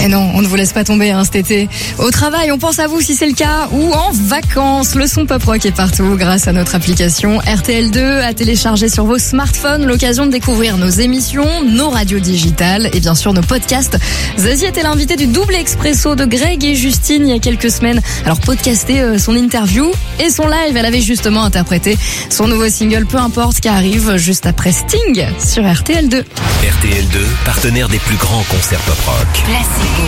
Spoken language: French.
Et non, on ne vous laisse pas tomber cet été. Au travail, on pense à vous si c'est le cas, ou en vacances. Le son pop rock est partout grâce à notre application RTL2 à télécharger sur vos smartphones. L'occasion de découvrir nos émissions, nos radios digitales et bien sûr nos podcasts. Zazie était l'invité du double expresso de Greg et Justine il y a quelques semaines. Alors podcastez son interview et son live. Elle avait justement interprété son nouveau single Peu importe qui arrive juste après Sting sur RTL2. RTL2, partenaire des plus grands concerts pop rock. Classique.